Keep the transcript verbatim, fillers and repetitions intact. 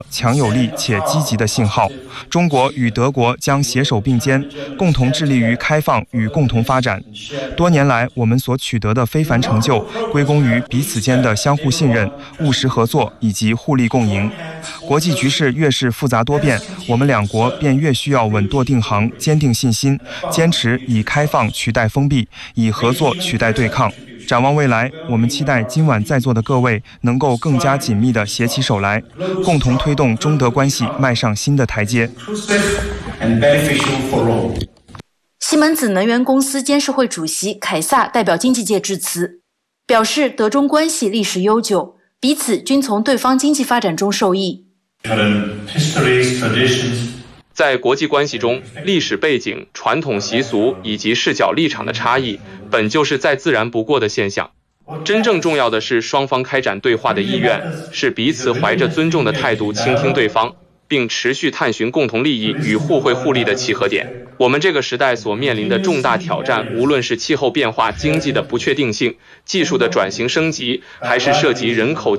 强有力且积极的信号。中国与德国将携手并肩，共同致力于开放与共同发展。多年来，我们所取得的非凡成就，归功于彼此间的相互信任、务实合作以及互利共赢。国际局势越是复杂多变，我们两国便越需要稳舵定航、坚定信心，坚持以开放取代封闭，以合作取代对抗。展望未来，我们期待今晚在座的各位能够更加紧密地携起手来，共同推动中德关系迈上新的台阶。 西门子能源公司监事会主席凯撒代表经济界致辞，表示德中关系历史悠久，彼此均从对方经济发展中受益。 在国际关系中，历史背景、传统习俗以及视角立场的差异，本就是再自然不过的现象。真正重要的是双方开展对话的意愿，是彼此怀着尊重的态度倾听对方，并持续探寻共同利益与互惠互利的契合点。我们这个时代所面临的重大挑战，无论是气候变化、经济的不确定性、技术的转型升级，还是涉及人口